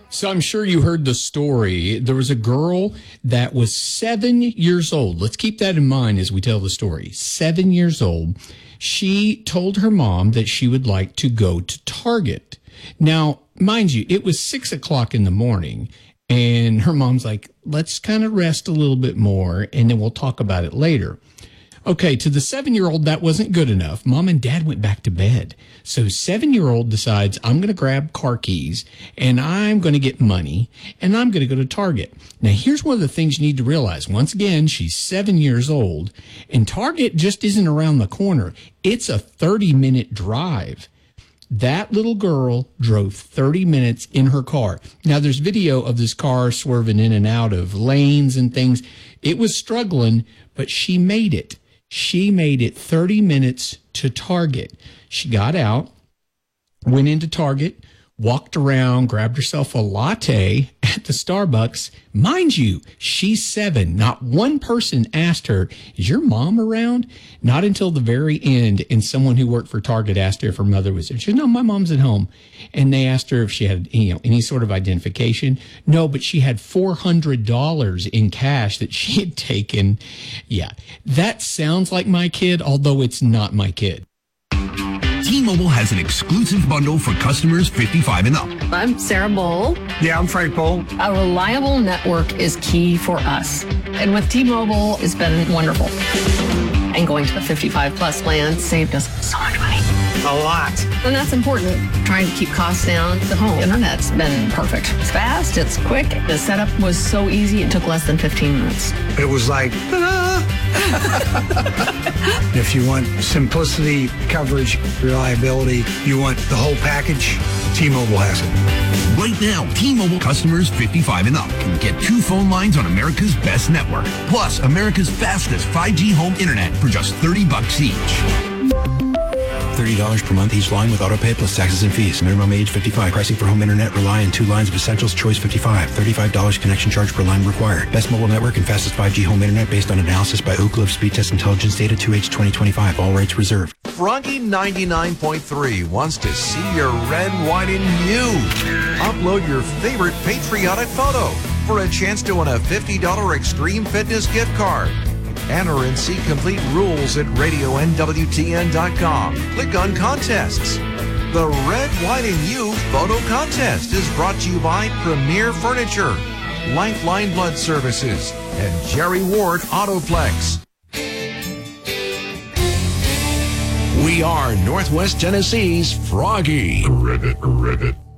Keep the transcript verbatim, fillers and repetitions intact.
So I'm sure you heard the story. There was a girl that was seven years old. Let's keep that in mind as we tell the story. Seven years old. She told her mom that she would like to go to Target. Now, mind you, it was six o'clock in the morning, and her mom's like, let's kind of rest a little bit more, and then we'll talk about it later. Okay, to the seven-year-old, that wasn't good enough. Mom and dad went back to bed. So seven-year-old decides, I'm going to grab car keys, and I'm going to get money, and I'm going to go to Target. Now, here's one of the things you need to realize. Once again, she's seven years old, and Target just isn't around the corner. It's a thirty-minute drive. That little girl drove thirty minutes in her car. Now, there's video of this car swerving in and out of lanes and things. It was struggling, but she made it. She made it thirty minutes to Target. She got out, went into Target, walked around, grabbed herself a latte at the Starbucks. Mind you, she's seven. Not one person asked her, is your mom around? Not until the very end, and someone who worked for Target asked her if her mother was there. She said, no, my mom's at home. And they asked her if she had, you know, any sort of identification. No, but she had four hundred dollars in cash that she had taken. Yeah, that sounds like my kid, although it's not my kid. T-Mobile has an exclusive bundle for customers fifty-five and up. I'm Sarah Bowl. Yeah, I'm Frank Bowl. A reliable network is key for us. And with T-Mobile, it's been wonderful. And going to the fifty-five plus plan saved us so much money. A lot. And that's important. Trying to keep costs down. The home internet's been perfect. It's fast, it's quick. The setup was so easy, it took less than fifteen minutes. It was like, ta-da! If you want simplicity, coverage, reliability, you want the whole package, T-Mobile has it. Right now, T-Mobile customers fifty-five and up can get two phone lines on America's best network, plus America's fastest five G home internet for just thirty bucks each. thirty dollars per month each line with autopay plus taxes and fees. Minimum age fifty-five. Pricing for home internet rely on two lines of Essentials Choice fifty-five. thirty-five dollars connection charge per line required. Best mobile network and fastest five G home internet based on analysis by Ookla of Speed Test Intelligence Data two H twenty twenty-five. All rates reserved. Froggy ninety-nine point three wants to see your red, white, and you. Upload your favorite patriotic photo for a chance to win a fifty dollars Extreme Fitness gift card. Enter and see complete rules at radio N W T N dot com. Click on Contests. The Red, White, and You Photo Contest is brought to you by Premier Furniture, Lifeline Blood Services, and Jerry Ward Autoplex. We are Northwest Tennessee's Froggy. Ribbit, ribbit.